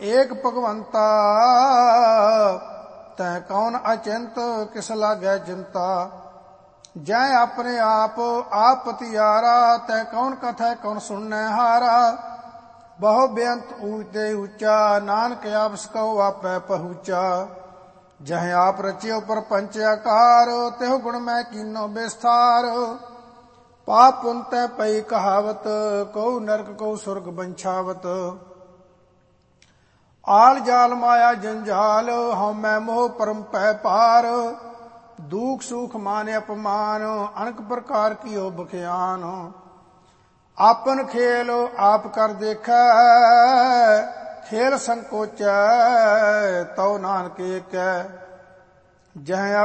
ਏਕ ਭਗਵੰਤਾ ਤੈ ਕੌਣ ਅਚਿੰਤ ਕਿਸ ਲਾਗੈ ਚਿੰਤਾ। ਜੈ ਆਪਣੇ ਆਪ ਆਪ ਪਤਿਆਰਾ ਤੈ ਕੌਣ ਕਥੈ ਕੌਣ ਸੁਣਨੈ ਹਾਰਾ। ਬਹੁ ਬੇਅੰਤ ਊਚਤੇ ਊਚਾ ਨਾਨਕ ਆਪਸ ਕਉ ਆਪੈ ਪਹੁੰਚਾ। ਜਹ ਆਪ ਰਚਿਓ ਪਰਪੰਚ ਆਕਾਰ ਤਿਹੁ ਗੁਣ ਮੈਂ ਕੀਨੋ ਬਿਸਥਾਰ। ਪਾਪ ਪੁੰਨ ਤੈ ਪਈ ਕਹਾਵਤ ਕਉ ਨਰਕ ਕਉ ਸੁਰਗ ਬੰਛਾਵਤ। ਆਲ ਜਾਲ ਮਾਇਆ ਜੰਜਾਲ ਹਉਮੈ ਮੋਹ ਪਰਮ ਪੈ ਪਾਰ। ਦੁਖ ਸੁਖ ਮਾਨ ਅਪਮਾਨ ਅਨਕ ਪ੍ਰਕਾਰ ਕੀਓ ਬਖਿਆਨ। ਆਪਨ ਖੇਲ ਆਪ ਕਰ ਦੇਖੈ ਖੇਲ ਸੰਕੋਚੈ ਤਉ ਨਾਨਕ ਏਕੈ। ਜਹ